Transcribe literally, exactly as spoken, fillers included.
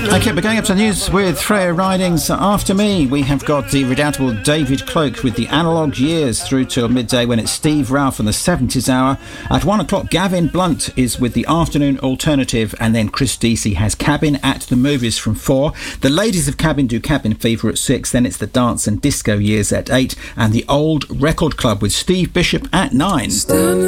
OK, we're going up to the news with Freya Ridings. After me, we have got the redoubtable David Cloak with the Analogue Years through till midday, when it's Steve Ralph on the seventies hour. At one o'clock, Gavin Blunt is with the Afternoon Alternative, and then Chris Deasy has Cabin at the Movies from four. The ladies of Cabin do Cabin Fever at six. Then it's the Dance and Disco Years at eight, and the Old Record Club with Steve Bishop at nine.